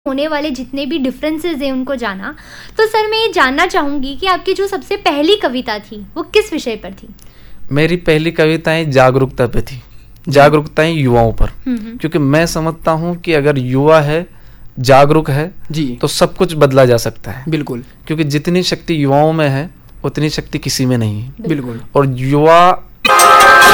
होने वाले जितने भी डिफरेंसेस हैं उनको जाना। तो सर मैं ये जानना चाहूँगी कि आपकी जो सबसे पहली कविता थी वो किस विषय पर थी? मेरी पहली कविताएं जागरूकता पे थी, जागरूकताएं युवाओं पर, क्योंकि मैं समझता हूँ कि अगर युवा है, जागरूक है जी, तो सब कुछ बदला जा सकता है। बिल्कुल क्योंकि जितनी शक्ति युवाओं में है उतनी शक्ति किसी में नहीं है। बिल्कुल। और युवा